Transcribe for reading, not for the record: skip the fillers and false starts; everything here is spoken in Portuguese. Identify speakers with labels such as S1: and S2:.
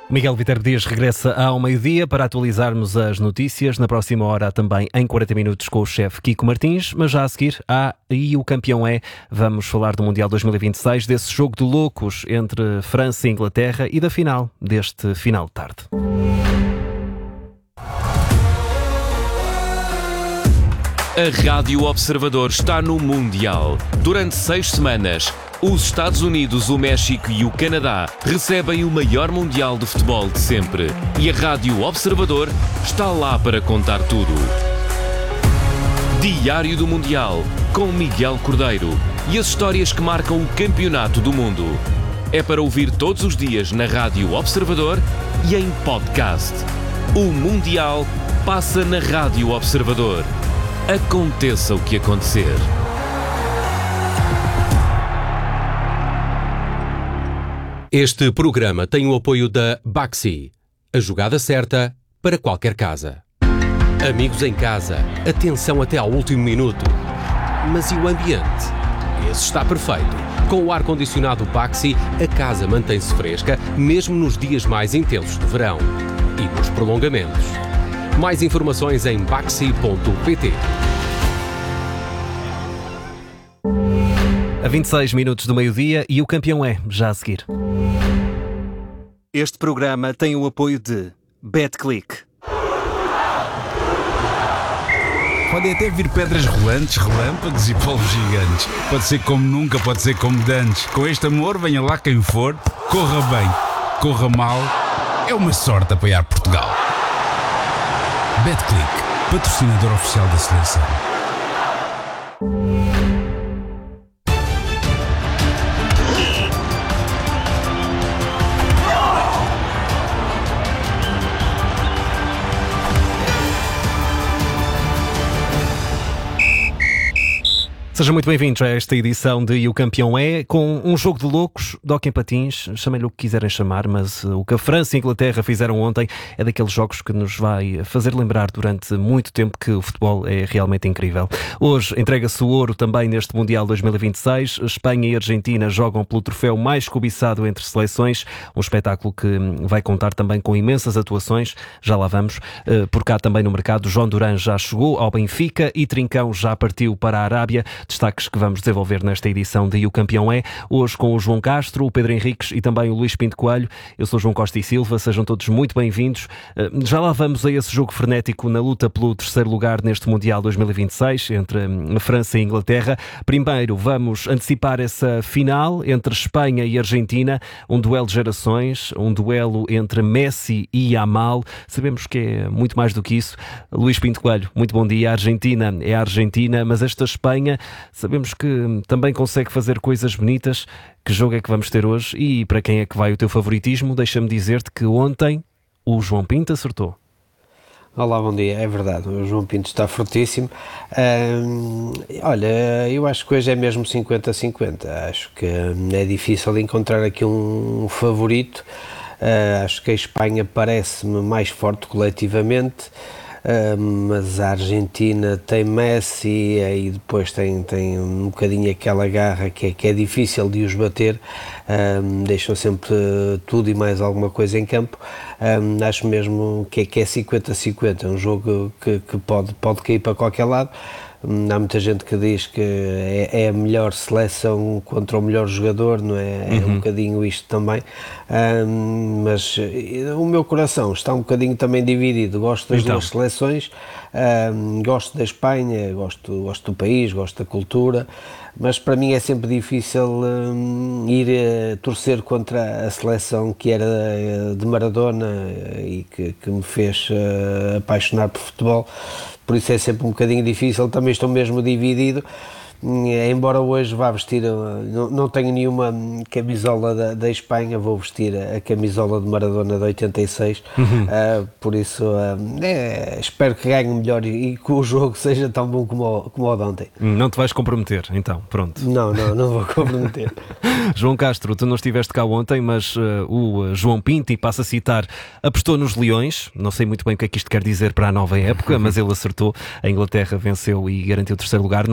S1: Miguel Viterbo Dias regressa ao meio-dia para atualizarmos as notícias. Na próxima hora também em 40 minutos com o chefe Kiko Martins, mas já a seguir e o campeão é. Vamos falar do Mundial 2026, desse jogo de loucos entre França e Inglaterra e da final deste final de tarde.
S2: A Rádio Observador está no Mundial. Durante 6 semanas, os Estados Unidos, o México e o Canadá recebem o maior Mundial de futebol de sempre. E a Rádio Observador está lá para contar tudo. Diário do Mundial, com Miguel Cordeiro. E as histórias que marcam o campeonato do mundo. É para ouvir todos os dias na Rádio Observador e em podcast. O Mundial passa na Rádio Observador. Aconteça o que acontecer.
S3: Este programa tem o apoio da Baxi, a jogada certa para qualquer casa. Amigos em casa, atenção até ao último minuto. Mas e o ambiente? Esse está perfeito. Com o ar-condicionado Baxi, a casa mantém-se fresca, mesmo nos dias mais intensos de verão. E nos prolongamentos. Mais informações em baxi.pt.
S1: A 26 minutos do meio-dia e o campeão é, já a seguir. Este programa tem o apoio de BetClick.
S4: Podem até vir pedras rolantes, relâmpagos e polvos gigantes. Pode ser como nunca, pode ser como dantes. Com este amor, venha lá quem for, corra bem, corra mal. É uma sorte apoiar Portugal. BetClick, patrocinador oficial da seleção.
S1: Sejam muito bem-vindos a esta edição de E o Campeão é, com um jogo de loucos, de hóquei em patins, chamem-lhe o que quiserem chamar, mas o que a França e a Inglaterra fizeram ontem é daqueles jogos que nos vai fazer lembrar durante muito tempo que o futebol é realmente incrível. Hoje entrega-se o ouro também neste Mundial 2026. Espanha e Argentina jogam pelo troféu mais cobiçado entre seleções, um espetáculo que vai contar também com imensas atuações, já lá vamos. Por cá também no mercado, João Duran já chegou ao Benfica e Trincão já partiu para a Arábia. Destaques que vamos desenvolver nesta edição de E o Campeão é, hoje com o João Castro, o Pedro Henriques e também o Luís Pinto Coelho. Eu sou João Costa e Silva, sejam todos muito bem-vindos. Já lá vamos a esse jogo frenético na luta pelo terceiro lugar neste Mundial 2026 entre a França e a Inglaterra. Primeiro vamos antecipar essa final entre Espanha e Argentina, um duelo de gerações, um duelo entre Messi e Yamal. Sabemos que é muito mais do que isso. Luís Pinto Coelho, muito bom dia. A Argentina é a Argentina, mas esta Espanha sabemos que também consegue fazer coisas bonitas. Que jogo é que vamos ter hoje? E para quem é que vai o teu favoritismo? Deixa-me dizer-te que ontem o João Pinto acertou.
S5: Olá, bom dia. É verdade, o João Pinto está fortíssimo. Olha, eu acho que hoje é mesmo 50-50. Acho que é difícil encontrar aqui um favorito. Acho que a Espanha parece-me mais forte coletivamente. Mas a Argentina tem Messi e depois tem um bocadinho aquela garra que é difícil de os bater, deixam sempre tudo e mais alguma coisa em campo. Acho mesmo que é 50-50, é um jogo que pode cair para qualquer lado. Há muita gente que diz que é a melhor seleção contra o melhor jogador, não é? É um bocadinho isto também, mas o meu coração está um bocadinho também dividido. Gosto das duas seleções, gosto da Espanha, gosto do país, gosto da cultura, mas para mim é sempre difícil ir torcer contra a seleção que era de Maradona e que me fez apaixonar por futebol. Por isso é sempre um bocadinho difícil, também estou mesmo dividido, embora hoje vá vestir, não tenho nenhuma camisola da Espanha, vou vestir a camisola de Maradona de 86, por isso espero que ganhe melhor e que o jogo seja tão bom como o de ontem.
S1: Não te vais comprometer, então, pronto.
S5: Não vou comprometer.
S1: João Castro, tu não estiveste cá ontem, mas o João Pinto, e passo a citar, apostou nos Leões. Não sei muito bem o que é que isto quer dizer para a nova época, mas ele acertou. A Inglaterra venceu e garantiu o terceiro lugar.